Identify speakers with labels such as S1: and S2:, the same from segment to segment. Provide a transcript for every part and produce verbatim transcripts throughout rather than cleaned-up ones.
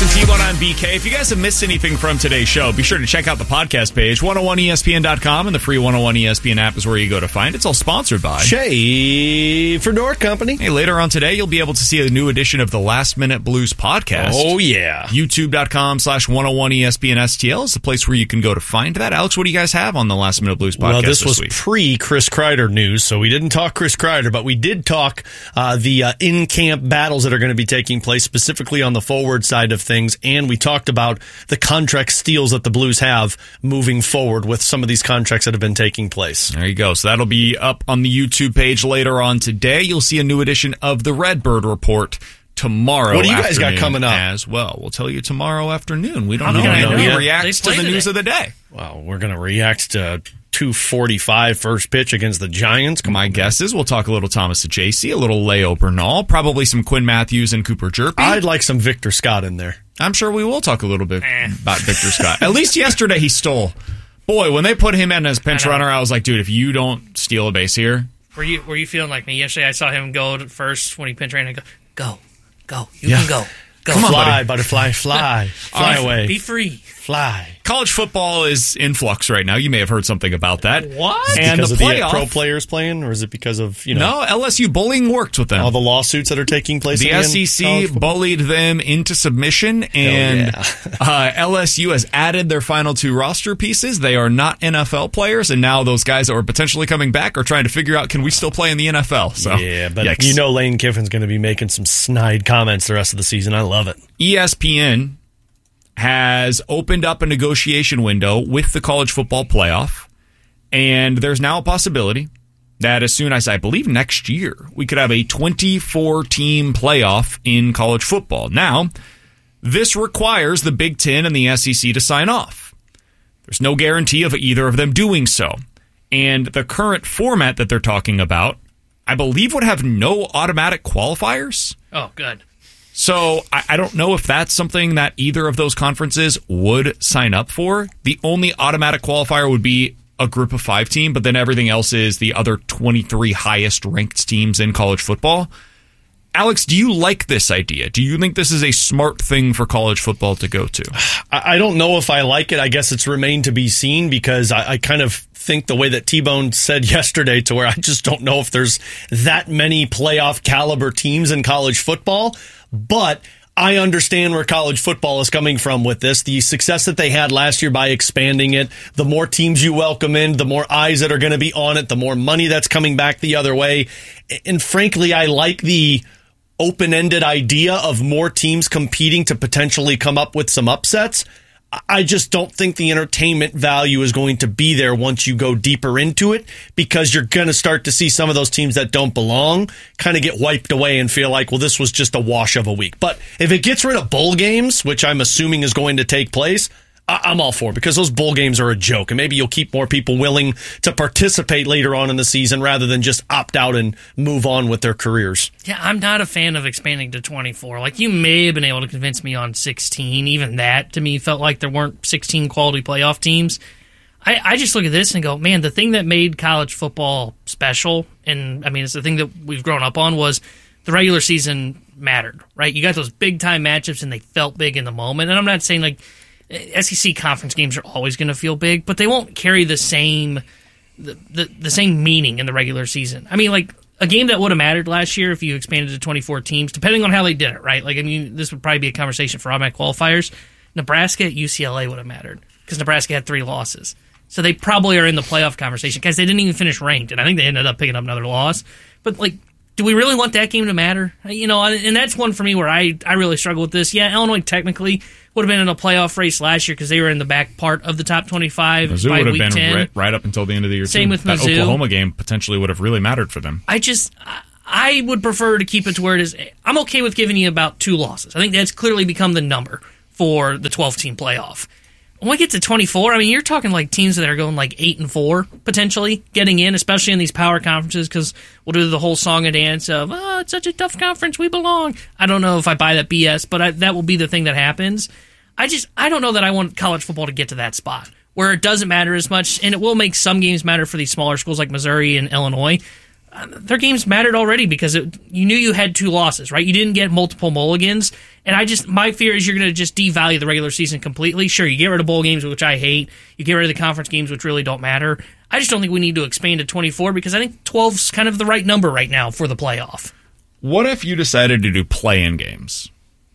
S1: and T-Bone on B K. If you guys have missed anything from today's show, be sure to check out the podcast page. one oh one E S P N dot com and the free one oh one E S P N app is where you go to find it. It's all sponsored by
S2: Schaefer Door Company.
S1: Hey, later on today, you'll be able to see a new edition of the Last Minute Blues podcast.
S2: Oh, yeah.
S1: YouTube.com slash 101 ESPN STL is the place where you can go to find that. Alex, what do you guys have on the Last Minute Blues podcast
S2: Well, this,
S1: this
S2: was
S1: week?
S2: pre-Chris Kreider news, so we didn't talk Chris Kreider, but we did talk uh, the uh, in-camp battles that are going to be taking place, specifically on the forward side of things, and we talked about the contract steals that the Blues have moving forward with some of these contracts that have been taking place.
S1: There you go. So that'll be up on the YouTube page later on today. You'll see a new edition of the Redbird Report tomorrow.
S2: What do you guys got coming up?
S1: As well. We'll tell you tomorrow afternoon. We don't
S2: I'm
S1: know.
S2: gonna
S1: Maybe
S2: know.
S1: reacts to the
S3: today.
S1: news of the day.
S2: Well, we're going to react to two forty-five first pitch against the Giants. Come
S1: My
S2: on,
S1: guess is we'll talk a little Thomas Ajacey, a little Leo Bernal, probably some Quinn Matthews and Cooper Jerpy.
S2: I'd like some Victor Scott in there.
S1: I'm sure we will talk a little bit about Victor Scott. At least yesterday he stole. Boy, when they put him in as pinch
S3: I know.
S1: runner, I was like, dude, if you don't steal a base here.
S3: Were you were you feeling like me yesterday? I saw him go to first when he pinch ran. I go, go, go. You
S2: Yeah.
S3: can go, go.
S2: Come on, fly,
S1: buddy.
S2: butterfly, fly, fly
S3: Be-
S2: away,
S3: Be free.
S2: fly.
S1: College football is in flux right now. You may have heard something about that.
S3: What?
S1: And
S2: because
S1: the
S2: of the
S1: playoff.
S2: pro players playing, or is it because of you know
S1: No, L S U bullying worked with them.
S2: all the lawsuits that are taking place?
S1: The
S2: in
S1: S E C
S2: college football?
S1: bullied them into submission, and
S2: yeah.
S1: uh, L S U has added their final two roster pieces. They are not N F L players, and now those guys that were potentially coming back are trying to figure out, can we still play in the N F L? So,
S2: Yeah, but
S1: yikes.
S2: you know Lane Kiffin's going to be making some snide comments the rest of the season. I love it.
S1: E S P N has opened up a negotiation window with the college football playoff, and there's now a possibility that as soon as, I believe, next year, we could have a twenty-four team playoff in college football. Now, this requires the Big Ten and the S E C to sign off. There's no guarantee of either of them doing so. And the current format that they're talking about, I believe, would have no automatic qualifiers.
S3: Oh, good.
S1: So I, I don't know if that's something that either of those conferences would sign up for. The only automatic qualifier would be a group of five team, but then everything else is the other twenty-three highest ranked teams in college football. Alex, do you like this idea? Do you think this is a smart thing for college football to go to?
S2: I I don't know if I like it. I guess it's remained to be seen because I, I kind of think the way that T-Bone said yesterday to where I just don't know if there's that many playoff caliber teams in college football. But I understand where college football is coming from with this. The success that they had last year by expanding it, the more teams you welcome in, the more eyes that are going to be on it, the more money that's coming back the other way. And frankly, I like the open-ended idea of more teams competing to potentially come up with some upsets. I just don't think the entertainment value is going to be there once you go deeper into it, because you're going to start to see some of those teams that don't belong kind of get wiped away and feel like, well, this was just a wash of a week. But if it gets rid of bowl games, which I'm assuming is going to take place, I- I'm all for it, because those bowl games are a joke, and maybe you'll keep more people willing to participate later on in the season rather than just opt out and move on with their careers.
S3: Yeah, I'm not a fan of expanding to twenty-four. Like, you may have been able to convince me on sixteen. Even that, to me, felt like there weren't sixteen quality playoff teams. I, I just look at this and go, man, the thing that made college football special, and, I mean, it's the thing that we've grown up on, was the regular season mattered, right? You got those big-time matchups, and they felt big in the moment. And I'm not saying, like, S E C conference games are always going to feel big, but they won't carry the same the, the the same meaning in the regular season. I mean, like, a game that would have mattered last year if you expanded to twenty-four teams, depending on how they did it, right? Like, I mean, this would probably be a conversation for automatic qualifiers. Nebraska at U C L A would have mattered because Nebraska had three losses. So they probably are in the playoff conversation because they didn't even finish ranked, and I think they ended up picking up another loss. But, like, do we really want that game to matter? You know, and that's one for me where I, I really struggle with this. Yeah, Illinois technically would have been in a playoff race last year because they were in the back part of the top twenty-five
S1: Mizzou
S3: by
S1: would have
S3: week
S1: been
S3: ten.
S1: right, right up until the end of the year.
S3: Same
S1: too.
S3: with
S1: That
S3: Mizzou.
S1: Oklahoma game potentially would have really mattered for them.
S3: I just, I would prefer to keep it to where it is. I'm okay with giving you about two losses. I think that's clearly become the number for the twelve-team playoff. When we get to twenty-four, I mean, you're talking like teams that are going like eight and four potentially getting in, especially in these power conferences, because we'll do the whole song and dance of, oh, it's such a tough conference, we belong. I don't know if I buy that B S, but I, that will be the thing that happens. I just, I don't know that I want college football to get to that spot where it doesn't matter as much, and it will make some games matter for these smaller schools like Missouri and Illinois. their games mattered already because it, you knew you had two losses, right? You didn't get multiple mulligans. And I just, my fear is you're going to just devalue the regular season completely. Sure, you get rid of bowl games, which I hate. You get rid of the conference games, which really don't matter. I just don't think we need to expand to twenty-four because I think twelve's kind of the right number right now for the playoff.
S1: What if you decided to do play-in games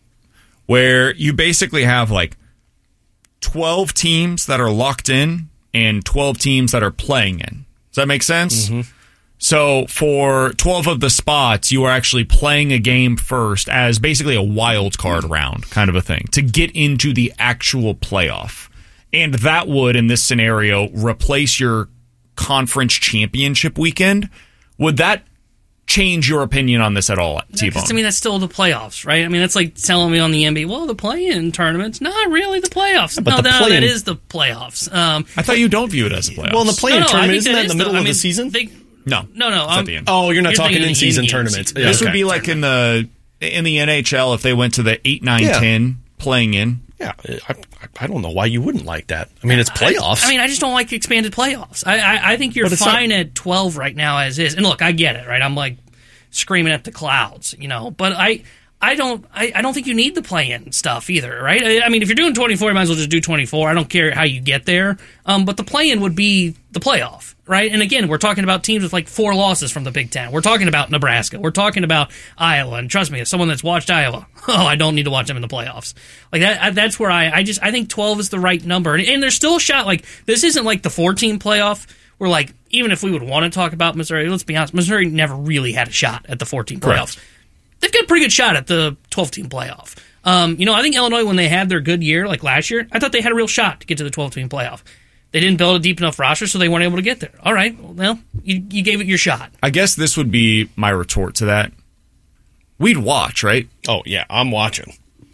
S1: where you basically have like twelve teams that are locked in and twelve teams that are playing in? Does that make sense? Mm-hmm. So for twelve of the spots, you are actually playing a game first as basically a wild card round kind of a thing to get into the actual playoff. And that would, in this scenario, replace your conference championship weekend. Would that change your opinion on this at all, T-Bone?
S3: I mean, that's still the playoffs, right? I mean, that's like telling me on the N B A, well, the play-in tournaments, not really the playoffs.
S2: Yeah, but
S3: no,
S2: the
S3: no,
S2: play-in-
S3: that is the playoffs. Um,
S1: I thought you don't view it as a playoff.
S2: Well, the play-in
S3: no, no, I
S2: tournament,
S3: think
S2: isn't that in the
S3: is
S2: middle
S3: I
S2: of
S3: mean,
S2: the season?
S3: They,
S1: No.
S3: No, no.
S1: It's
S3: Um,
S1: at the end.
S2: Oh, you're not
S3: You're
S2: talking
S3: thinking
S2: in-season
S3: in-game
S2: tournaments.
S3: season.
S2: Yeah,
S1: This
S2: okay.
S1: would be like in the in the N H L if they went to the eight, nine,
S2: Yeah.
S1: ten playing in.
S2: Yeah, I, I don't know why you wouldn't like that. I mean, it's playoffs.
S3: I, I mean, I just don't like expanded playoffs. I I, I think you're
S2: But it's
S3: fine
S2: not-
S3: at twelve right now as is. And look, I get it, right? I'm like screaming at the clouds, you know. But I I don't I, I don't think you need the play-in stuff either, right? I, I mean, if you're doing twenty-four, you might as well just do twenty-four. I don't care how you get there. Um, but the play-in would be the playoff, right? And again, we're talking about teams with like four losses from the Big Ten. We're talking about Nebraska. We're talking about Iowa. And trust me, as someone that's watched Iowa, oh, I don't need to watch them in the playoffs. Like that. I, that's where I, I just I think twelve is the right number. And, and there's still a shot. Like this isn't like the four-team playoff. Where like even if we would want to talk about Missouri, let's be honest, Missouri never really had a shot at the four-team playoffs.
S1: Correct.
S3: They've got a pretty good shot at the twelve-team playoff. Um, you know, I think Illinois, when they had their good year, like last year, I thought they had a real shot to get to the twelve-team playoff. They didn't build a deep enough roster, so they weren't able to get there. All right, well, you, you gave it your shot.
S1: I guess this would be my retort to that. We'd watch, right?
S2: oh, yeah, I'm watching.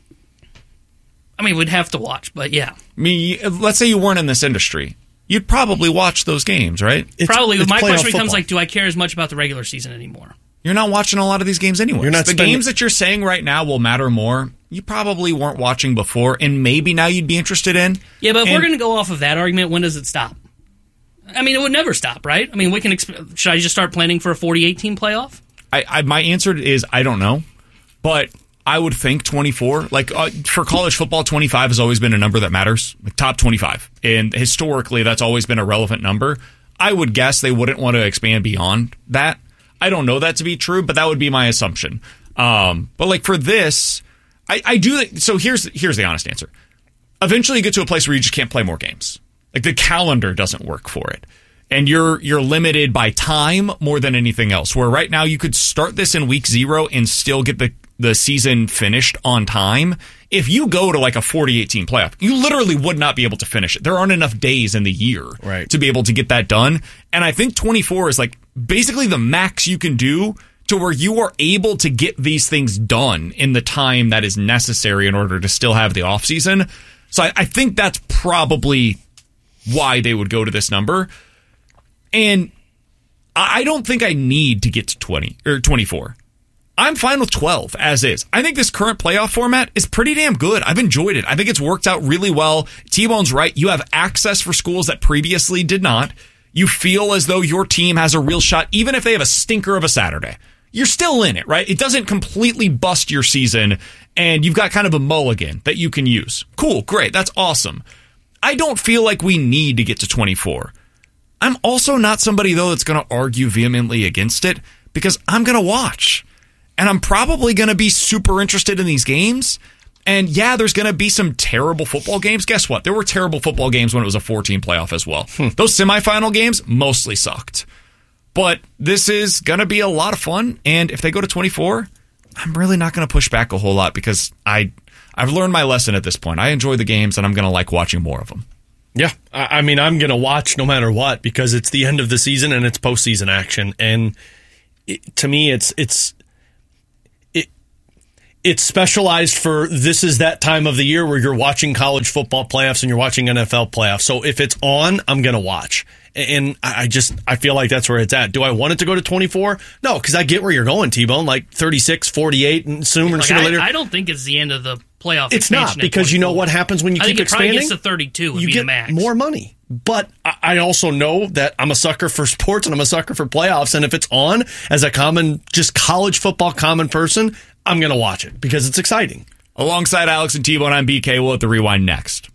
S3: I mean, we'd have to watch, but yeah.
S1: I mean, let's say you weren't in this industry. You'd probably watch those games, right?
S2: It's,
S3: Probably.
S2: it's
S3: My
S2: playoff
S3: question becomes
S2: football.
S3: like, do I care as much about the regular season anymore?
S1: You're not watching a lot of these games anyway.
S2: You're not
S1: the
S2: spending-
S1: games that you're saying right now will matter more. You probably weren't watching before, and maybe now you'd be interested in.
S3: Yeah, but if
S1: And-
S3: we're going to go off of that argument, when does it stop? I mean, it would never stop, right? I mean, we can. Exp- should I just start planning for a forty-eight team playoff?
S1: I, I my answer is I don't know, but I would think twenty-four. Like uh, for college football, twenty-five has always been a number that matters, like top twenty-five, and historically that's always been a relevant number. I would guess they wouldn't want to expand beyond that. I don't know that to be true, but that would be my assumption. Um, but like for this, I, I do. So here's here's the honest answer. Eventually, you get to a place where you just can't play more games. Like the calendar doesn't work for it. And you're you're limited by time more than anything else. Where right now you could start this in week zero and still get the, the season finished on time. If you go to like a forty-eight team playoff, you literally would not be able to finish it. There aren't enough days in the year
S2: Right.
S1: to be able to get that done. And I think twenty-four is like basically the max you can do to where you are able to get these things done in the time that is necessary in order to still have the offseason. So I, I think that's probably why they would go to this number. And I don't think I need to get to twenty or twenty-four. I'm fine with twelve as is. I think this current playoff format is pretty damn good. I've enjoyed it. I think it's worked out really well. T-Bone's right. You have access for schools that previously did not. You feel as though your team has a real shot, even if they have a stinker of a Saturday. You're still in it, right? It doesn't completely bust your season, and you've got kind of a mulligan that you can use. Cool, great, that's awesome. I don't feel like we need to get to twenty-four. I'm also not somebody, though, that's going to argue vehemently against it because I'm going to watch. And I'm probably going to be super interested in these games. And yeah, there's going to be some terrible football games. Guess what? There were terrible football games when it was a four-team playoff as well. Hmm. Those semifinal games mostly sucked. But this is going to be a lot of fun. And if they go to twenty-four, I'm really not going to push back a whole lot because I, I've learned my lesson at this point. I enjoy the games, and I'm going to like watching more of them.
S2: Yeah, I mean, I'm going to watch no matter what because it's the end of the season and it's postseason action. And it, to me, it's it's it it's specialized for this is that time of the year where you're watching college football playoffs and you're watching N F L playoffs. So if it's on, I'm going to watch. And I just I feel like that's where it's at. Do I want it to go to twenty-four? No, because I get where you're going, T-Bone. Like thirty-six, forty-eight, and sooner,
S3: Like,
S2: sooner or
S3: I,
S2: later.
S3: I don't think it's the end of the playoff.
S2: It's not, because you know what happens when you
S3: I
S2: keep
S3: think it probably
S2: expanding?
S3: gets to thirty-two would
S2: You
S3: be
S2: get
S3: the max.
S2: more money. But I I also know that I'm a sucker for sports and I'm a sucker for playoffs. And if it's on as a common, just college football common person, I'm going to watch it because it's exciting.
S1: Alongside Alex and T-Bone, I'm B K. We'll at the Rewind next.